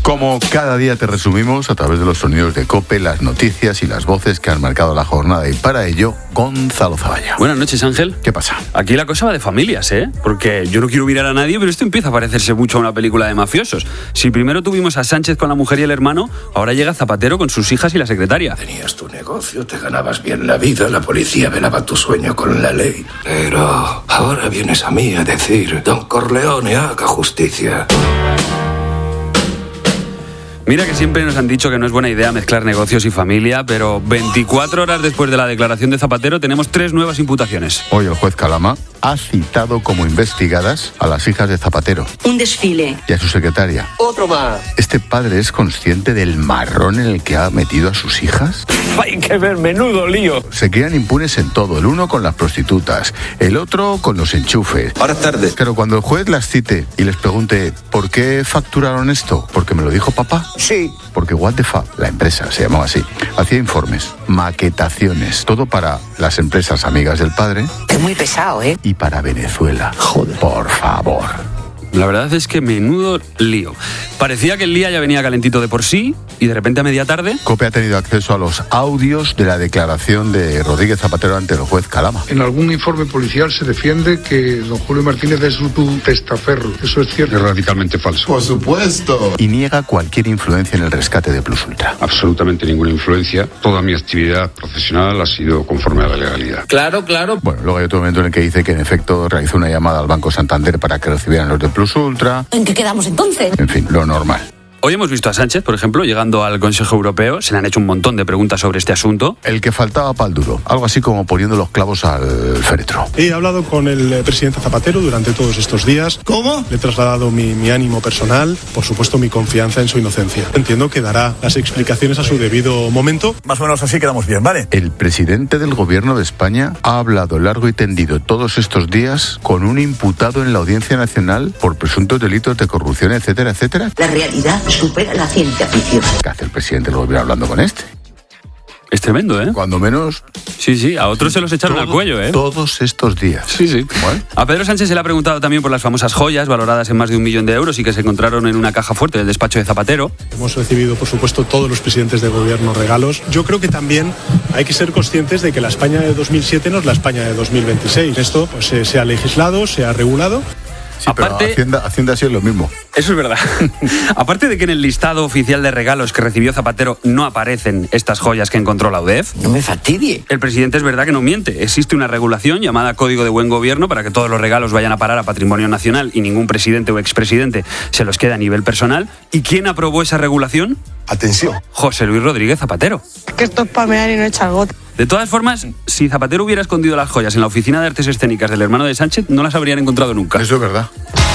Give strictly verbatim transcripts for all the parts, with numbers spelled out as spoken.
Como cada día te resumimos a través de los sonidos de COPE, las noticias y las voces que han marcado la jornada. Y para ello, Gonzalo Zavalla. Buenas noches, Ángel. ¿Qué pasa? Aquí la cosa va de familias, ¿eh? Porque yo no quiero mirar a nadie, pero esto empieza a parecerse mucho a una película de mafiosos. Si primero tuvimos a Sánchez con la mujer y el hermano, ahora llega Zapatero con sus hijas y la secretaria. Tenías tu negocio, te ganabas bien la vida, la policía velaba tu sueño con la ley. Pero ahora vienes a mí a decir, Don Corleone, haga justicia. Mira que siempre nos han dicho que no es buena idea mezclar negocios y familia, pero veinticuatro horas después de la declaración de Zapatero tenemos tres nuevas imputaciones. Hoy el juez Calama ha citado como investigadas a las hijas de Zapatero. Un desfile. Y a su secretaria. Otro más. ¿Este padre es consciente del marrón en el que ha metido a sus hijas? Hay que ver, menudo lío. Se quedan impunes en todo, el uno con las prostitutas, el otro con los enchufes. Ahora es tarde. Pero cuando el juez las cite y les pregunte ¿por qué facturaron esto? ¿Porque me lo dijo papá? Sí. Porque What the Fuck, la empresa se llamaba así, hacía informes, maquetaciones, todo para las empresas amigas del padre. Es muy pesado, ¿eh? Y para Venezuela. Joder. Por favor. La verdad es que menudo lío. Parecía que el día ya venía calentito de por sí y de repente a media tarde... COPE ha tenido acceso a los audios de la declaración de Rodríguez Zapatero ante el juez Calama. En algún informe policial se defiende que don Julio Martínez es un testaferro. ¿Eso es cierto? Es radicalmente falso. Por supuesto. Y niega cualquier influencia en el rescate de Plus Ultra. Absolutamente ninguna influencia. Toda mi actividad profesional ha sido conforme a la legalidad. Claro, claro. Bueno, luego hay otro momento en el que dice que en efecto realizó una llamada al Banco Santander para que recibieran los de Plus Ultra. ¿En qué quedamos entonces? En fin, lo normal. Hoy hemos visto a Sánchez, por ejemplo, llegando al Consejo Europeo. Se le han hecho un montón de preguntas sobre este asunto. El que faltaba pa'l duro. Algo así como poniendo los clavos al féretro. He hablado con el presidente Zapatero durante todos estos días. ¿Cómo? Le he trasladado mi, mi ánimo personal, por supuesto mi confianza en su inocencia. Entiendo que dará las explicaciones a su debido momento. Más o menos así quedamos bien, ¿vale? El presidente del gobierno de España ha hablado largo y tendido todos estos días con un imputado en la Audiencia Nacional por presuntos delitos de corrupción, etcétera, etcétera. La realidad supera la ciencia ficción. ¿Qué hace el presidente del gobierno hablando con este? Es tremendo, ¿eh? Cuando menos... Sí, sí, a otros se los echaron todo, al cuello, ¿eh? Todos estos días. Sí, sí. Bueno. A Pedro Sánchez se le ha preguntado también por las famosas joyas valoradas en más de un millón de euros y que se encontraron en una caja fuerte del despacho de Zapatero. Hemos recibido, por supuesto, todos los presidentes de gobierno regalos. Yo creo que también hay que ser conscientes de que la España de dos mil siete no es la España de dos mil veintiséis. Esto pues, se, se ha legislado, se ha regulado. Sí, Aparte, pero Hacienda, Hacienda sí es lo mismo. Eso es verdad. Aparte de que en el listado oficial de regalos que recibió Zapatero no aparecen estas joyas que encontró la U D E F. No me fastidie. El presidente es verdad que no miente. Existe una regulación llamada Código de Buen Gobierno para que todos los regalos vayan a parar a patrimonio nacional y ningún presidente o expresidente se los quede a nivel personal. ¿Y quién aprobó esa regulación? Atención. José Luis Rodríguez Zapatero. Es que esto es palmear y no echar gota. De todas formas, si Zapatero hubiera escondido las joyas en la oficina de artes escénicas del hermano de Sánchez, no las habrían encontrado nunca. Eso es verdad.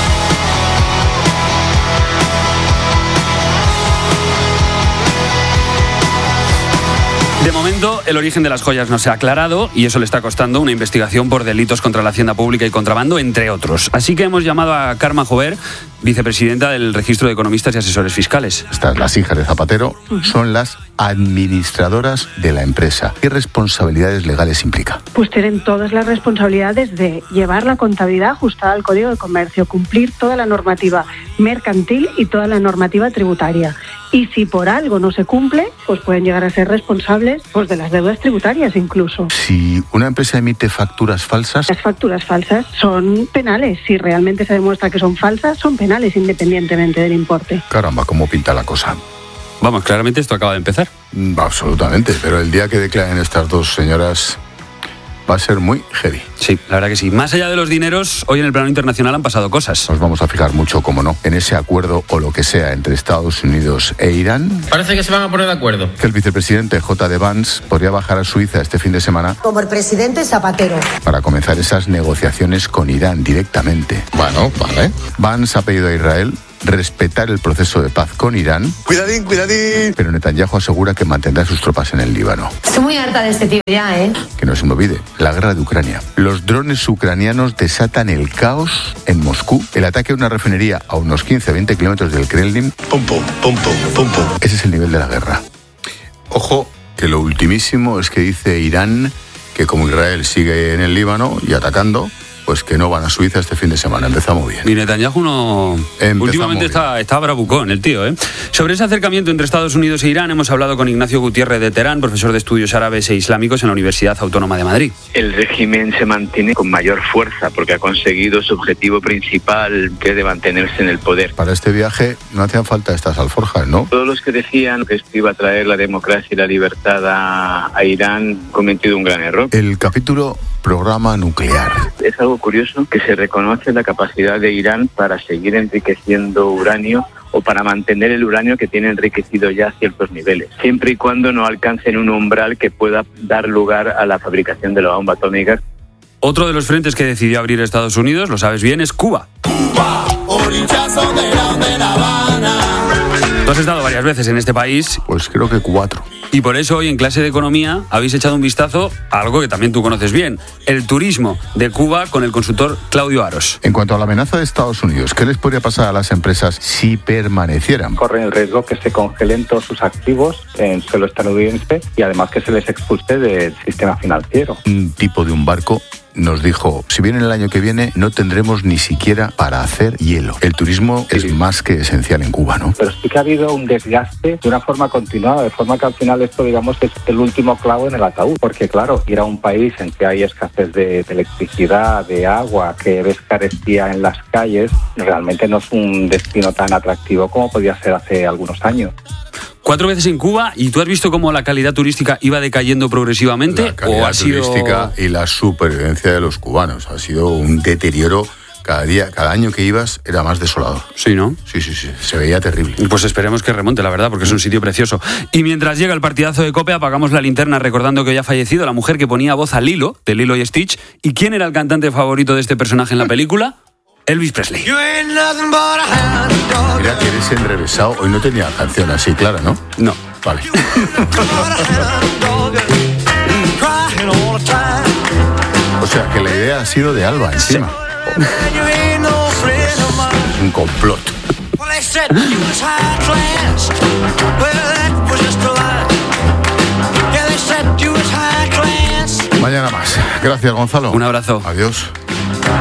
De momento, el origen de las joyas no se ha aclarado y eso le está costando una investigación por delitos contra la hacienda pública y contrabando, entre otros. Así que hemos llamado a Carme Jover, vicepresidenta del Registro de Economistas y Asesores Fiscales. Estas, las hijas de Zapatero, son las administradoras de la empresa. ¿Qué responsabilidades legales implica? Pues tienen todas las responsabilidades de llevar la contabilidad ajustada al Código de Comercio, cumplir toda la normativa mercantil y toda la normativa tributaria. Y si por algo no se cumple, pues pueden llegar a ser responsables pues, de las deudas tributarias incluso. Si una empresa emite facturas falsas... Las facturas falsas son penales. Si realmente se demuestra que son falsas, son penales independientemente del importe. Caramba, ¿cómo pinta la cosa? Vamos, claramente esto acaba de empezar. Absolutamente, pero el día que declaren estas dos señoras va a ser muy heavy. Sí, la verdad que sí. Más allá de los dineros, hoy en el plano internacional han pasado cosas. Nos vamos a fijar mucho, como no, en ese acuerdo o lo que sea entre Estados Unidos e Irán. Parece que se van a poner de acuerdo. Que el vicepresidente J D Vance podría bajar a Suiza este fin de semana. Como el presidente Zapatero. Para comenzar esas negociaciones con Irán directamente. Bueno, vale. Vance ha pedido a Israel respetar el proceso de paz con Irán. Cuidadín, cuidadín. Pero Netanyahu asegura que mantendrá sus tropas en el Líbano. Estoy muy harta de este tío ya, ¿eh? Que no se me olvide, la guerra de Ucrania. Los drones ucranianos desatan el caos en Moscú. El ataque a una refinería a unos quince a veinte kilómetros del Kremlin. Pum, pum, pum, pum, pum, pum. Ese es el nivel de la guerra. Ojo, que lo ultimísimo es que dice Irán que como Israel sigue en el Líbano y atacando, pues que no van a Suiza este fin de semana. Empezamos bien. Y Netanyahu no... Empezamos Últimamente bien. está, está bravucón el tío, ¿eh? Sobre ese acercamiento entre Estados Unidos e Irán hemos hablado con Ignacio Gutiérrez de Teherán, profesor de estudios árabes e islámicos en la Universidad Autónoma de Madrid. El régimen se mantiene con mayor fuerza porque ha conseguido su objetivo principal, que es de mantenerse en el poder. Para este viaje no hacían falta estas alforjas, ¿no? Todos los que decían que esto iba a traer la democracia y la libertad a, a Irán han cometido un gran error. El capítulo programa nuclear. Es algo curioso que se reconoce la capacidad de Irán para seguir enriqueciendo uranio o para mantener el uranio que tiene enriquecido ya a ciertos niveles, siempre y cuando no alcancen un umbral que pueda dar lugar a la fabricación de la bomba atómica. Otro de los frentes que decidió abrir Estados Unidos, lo sabes bien, es Cuba. Cuba, orillazo de la, de La Habana. Tú has estado varias veces en este país. Pues creo que cuatro. Y por eso hoy en clase de economía habéis echado un vistazo a algo que también tú conoces bien, el turismo de Cuba con el consultor Claudio Aros. En cuanto a la amenaza de Estados Unidos, ¿qué les podría pasar a las empresas si permanecieran? Corren el riesgo que se congelen todos sus activos en suelo estadounidense y además que se les expulse del sistema financiero. Un tipo de un barco nos dijo, si viene el año que viene no tendremos ni siquiera para hacer hielo. El turismo sí. es más que esencial en Cuba, ¿no? Pero sí que ha habido un desgaste de una forma continuada, de forma que al final esto, digamos, es el último clavo en el ataúd. Porque claro, ir a un país en que hay escasez de, de electricidad, de agua, que ves carestía en las calles, realmente no es un destino tan atractivo como podía ser hace algunos años. Cuatro veces en Cuba, ¿y tú has visto cómo la calidad turística iba decayendo progresivamente? La calidad ¿O ha sido... turística y la supervivencia de los cubanos. Ha sido un deterioro. Cada día, cada año que ibas era más desolador. Sí, ¿no? Sí, sí, sí. Se veía terrible. Pues esperemos que remonte, la verdad, porque es un sitio precioso. Y mientras llega el partidazo de COPE, apagamos la linterna recordando que hoy ha fallecido la mujer que ponía voz a Lilo, de Lilo y Stitch. ¿Y quién era el cantante favorito de este personaje en la película? Elvis Presley. Mira que eres enrevesado. Hoy no tenía canción así clara, ¿no? No. Vale. O sea, que la idea ha sido de Alba encima. Sí. Es un complot. Mañana más. Gracias, Gonzalo. Un abrazo. Adiós.